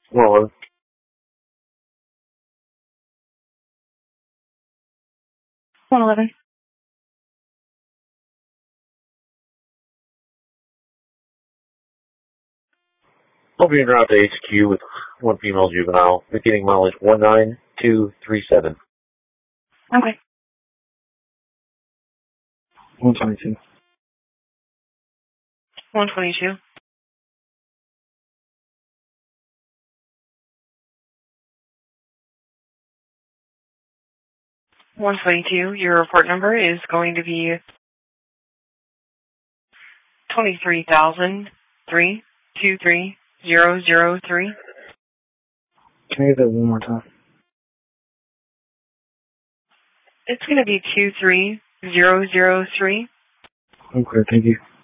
Well, 111. I'll be en route to HQ with one female juvenile, beginning mileage 19237. Okay. 122. 122. 122. Your report number is going to be 23,003,23003. Can I get that one more time? It's going to be 23003. Okay, thank you.